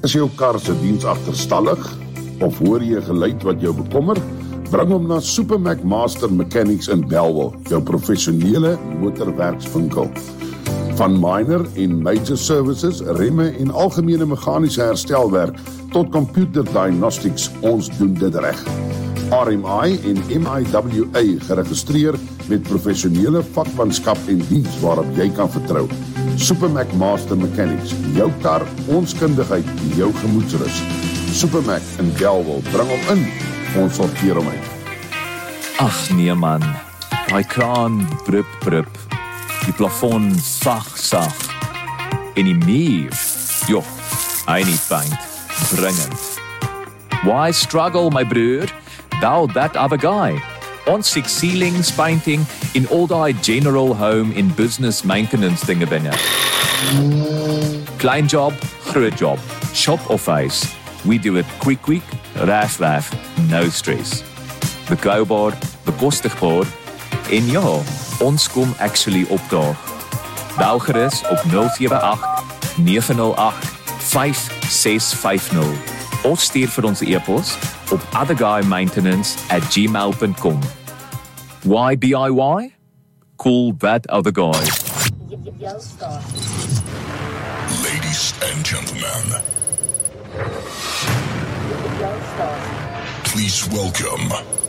Is jou kar se diens agterstallig? Of hoor jy 'n geluid wat jou bekommer? Bring hom na Supermac Master Mechanics in Bellville, jou professionele motorwerkswinkel. Van minor en major services, remme en algemene meganiese herstelwerk tot computer diagnostics, ons doen dit reg. RMI en MIWA geregistreer met professionele vakmanskap en diens waarop jy kan vertrou. Supermac Master Mechanics, jou kar, ons kundigheid, jou gemoedsrus. Supermac in Bellville, bring hom in, ons sorteer hom uit. Ag nee man, daai kraan brup, die plafon sag, en die muur, joh, hy nie paint, dringend. Why struggle my broer? Thou that other guy. Ons sien ceilings, painting, in all die general home in business maintenance dinge binne. Klein job, groot job, shop of face. We do it quick, raf, no stress. Betroubaar, bekostigbaar, en ja, ons kom actually opdaag. Bel gerus op 078 908 5650 of stuur vir ons e-pos op otherguymaintenance@gmail.com. Why DIY? Call that other guy. Ladies and gentlemen, please welcome